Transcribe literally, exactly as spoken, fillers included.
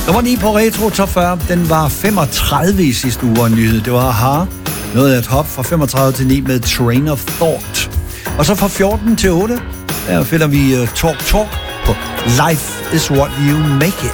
Nummer ni på Retro Top fyrre, den var femogtredive i sidste uge, en nyhed. Det var Aha, noget af et hop fra femogtredive til ni med Train of Thought. Og så fra fjorten til otte, der finder vi uh, Talk Talk på Life is What You Make It.